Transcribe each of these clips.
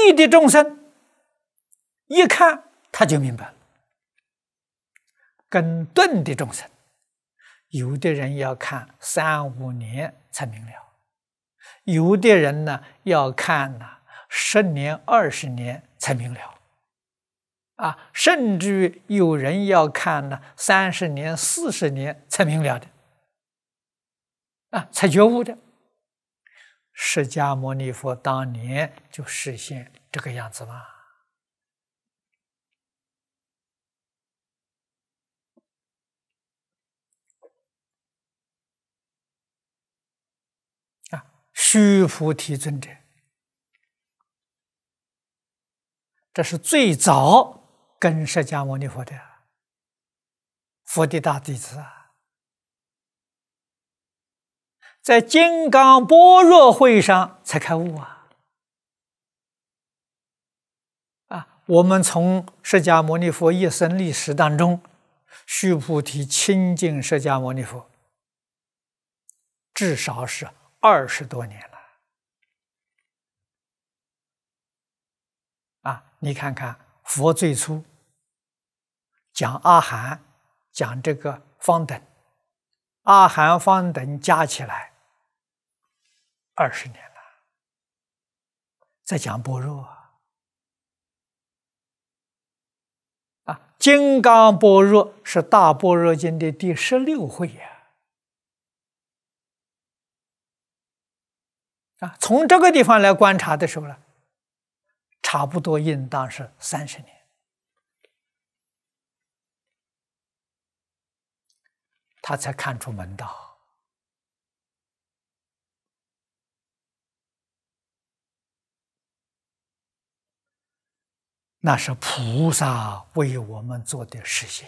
义的众生一看他就明白了，跟钝的众生，有的人要看3、5年才明了，有的人呢要看10年、20年才明了，甚至于有人要看30年、40年才明了的，才觉悟的。释迦牟尼佛当年就实现这个样子嘛。须菩提尊者，这是最早跟释迦牟尼佛的佛的大弟子在金刚般若会上才开悟我们从释迦牟尼佛一生历史当中，须菩提亲近释迦牟尼佛，至少是20多年了。你看看佛最初讲阿含，讲这个方等，阿含方等加起来20年了，再讲般若金刚般若是大般若经的第16会从这个地方来观察的时候呢，差不多应当是30年。他才看出门道。那是菩萨为我们做的实现。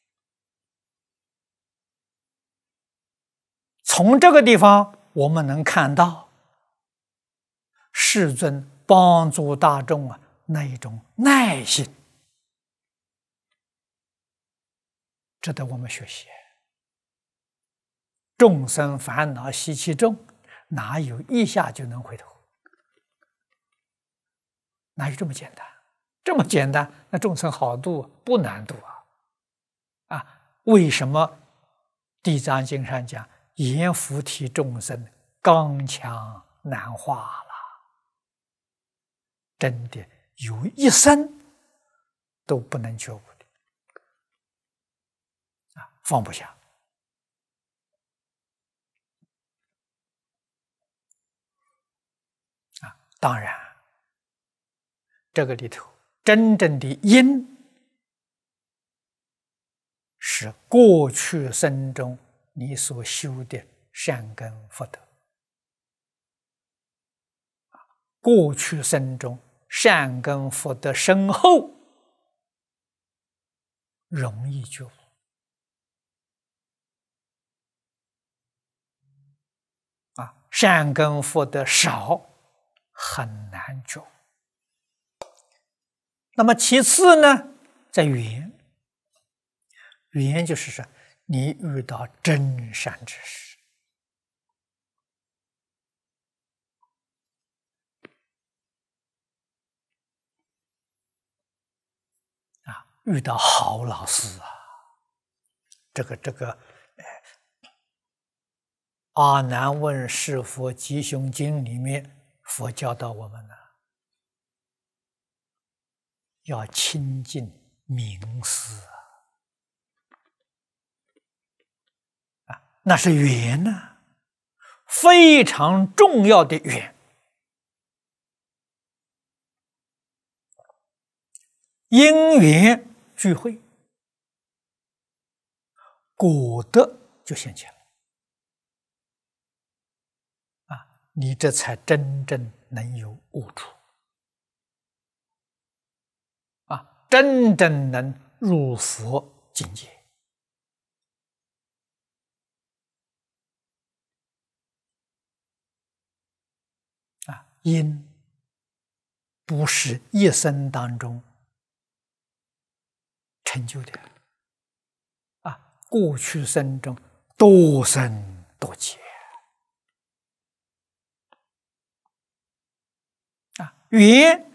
从这个地方我们能看到世尊帮助大众那一种耐心，值得我们学习。众生烦恼习气重，哪有一下就能回头？哪有这么简单？这么简单，那众生好度不难度为什么《地藏经》上讲阎浮提众生刚强难化了？真的有一生都不能觉悟的放不下。当然，这个里头真正的因是过去生中你所修的善根福德。过去生中善根福德深厚，容易觉悟。善根福德少，很难觉悟。那么其次呢，在缘。缘就是说，你遇到真善之事，遇到好老师这个阿难问是佛吉凶经里面，佛教导我们要亲近名师那是缘非常重要的缘。因缘聚会，果德就现前了你这才真正能有悟处真正能入佛境界。因不是一生当中成就的过去生中多生多劫缘